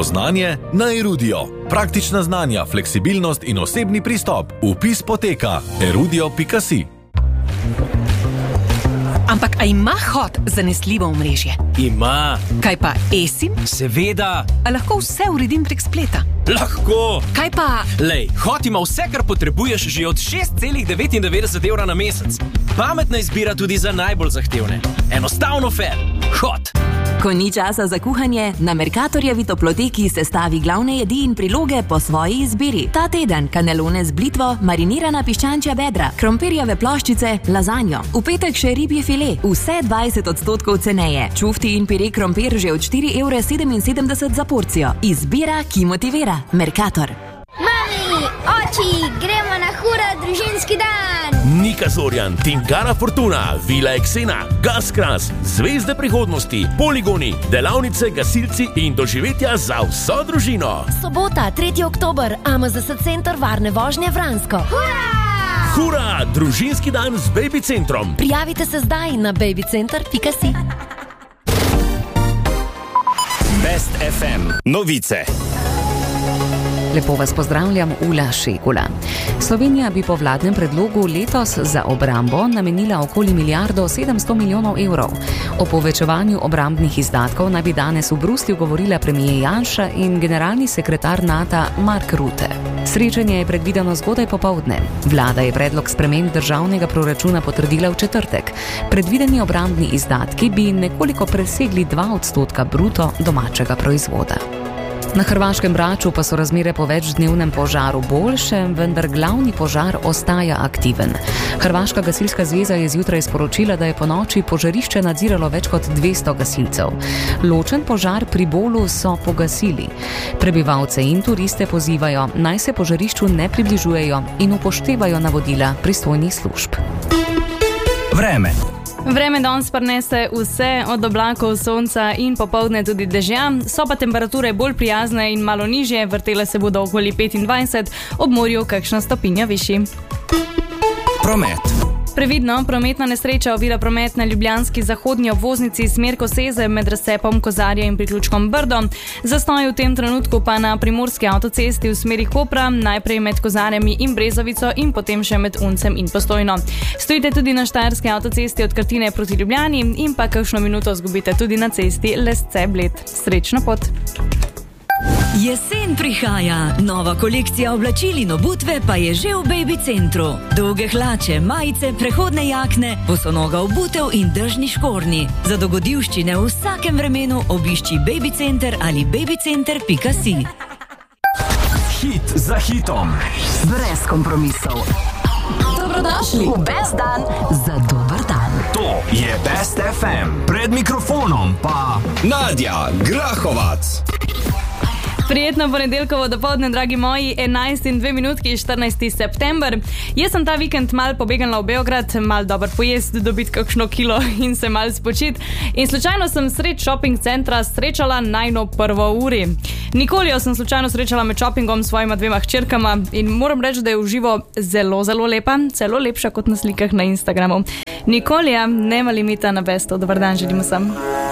Pravo znanje na Erudio. Praktična znanja, fleksibilnost in osebni pristop. Vpis poteka erudio.si. Ampak a ima Hot zanesljivo omrežje? Ima. Kaj pa eSIM? Seveda. A lahko vse uredim prek spleta? Lahko. Kaj pa... Lej, Hot ima vse, kar potrebuješ že od 6,99 evra na mesec. Pametna izbira tudi za najbolj zahtevne. Enostavno fair. Hot. Ko ni časa za kuhanje, na Mercatorjevi toploteki sestavi glavne jedi in priloge po svoji izbiri. Ta teden kanelone z blitvo, marinirana piščančja bedra, krompirjeve ploščice, lazanjo. V petek še ribji file, vse 20% ceneje. Čufti in pire krompir že od 4,77 € za porcijo. Izbira, ki motivira. Mercator. Mami, oči, gremo na hura družinski dan! Nika Zorjan, Tinkara Fortuna, Vila Eksena, Gaskras, Zvezde prihodnosti, poligoni, delavnice, gasilci in doživetja za vso družino. Sobota, 3. oktober, AMZS Center varne vožnje Vransko. Hura, družinski dan z Baby Centrom. Prijavite se zdaj na babycenter.si. Best FM novice. Lepo vas pozdravljam, Ula Šekula. Slovenija bi po vladnem predlogu letos za obrambo namenila okoli 1,7 milijarde evrov. O povečevanju obrambnih izdatkov naj bi danes v Bruslju govorila premier Janša in generalni sekretar NATO Mark Rutte. Srečanje je predvideno zgodaj popoldne. Vlada je predlog sprememb državnega proračuna potrdila v četrtek. Predvideni obrambni izdatki bi nekoliko presegli 2% bruto domačega proizvoda. Na hrvaškem Braču pa so razmere po večdnevnem požaru boljše, vendar glavni požar ostaja aktiven. Hrvaška gasilska zveza je zjutraj sporočila, da je ponoči požarišče nadziralo več kot 200 gasilcev. Ločen požar pri Bolu so pogasili. Prebivalce in turiste pozivajo, naj se požarišču ne približujejo in upoštevajo navodila pristojnih služb. Vreme. Vreme danes prinese vse od oblakov, sonca in popoldne tudi dežja, so pa temperature bolj prijazne in malo nižje, vrtele se bodo okoli 25, ob morju kakšna stopinja višji. Promet. Previdno, prometna nesreča ovira promet na ljubljanski zahodnji obvoznici smer Koseze med razcepom Kozarja in priključkom Brdo. Zastoj v tem trenutku pa na primorski avtocesti v smeri Kopra, najprej med Kozarjami in Brezovico in potem še med Uncem in Postojno. Stojite tudi na štajerski avtocesti od Krtine proti Ljubljani in pa kakšno minuto zgubite tudi na cesti Lesce-Bled. Srečno pot! Jesen prihaja, nova kolekcija oblačil in obutve pa je že v Baby Centru. Dolge hlače, majice, prehodne jakne, bosonoga obutev in dežni škornji. Za dogodivščine v vsakem vremenu obišči Baby Center ali babycenter.si. Hit za hitom. Brez kompromisov. Dobrodošli v Best dan za dober dan. To je Best FM. Pred mikrofonom pa Nadja Grahovac. Prijetno ponedeljkovo dopoldne, dragi moji, 11 in 2 minutki, 14. september. Jaz sem ta vikend mal pobegala v Beograd, mal dober pojest, dobiti kakšno kilo in se mal spočit. In slučajno sem sred shopping centra srečala najno prvo uri. Nikolijo sem slučajno srečala med shoppingom s svojima 2 hčerkama in moram reči, da je v živo zelo, zelo lepa, celo lepša kot na slikah na Instagramu. Nikolija, nema limita na besto, dober dan, želimo sem.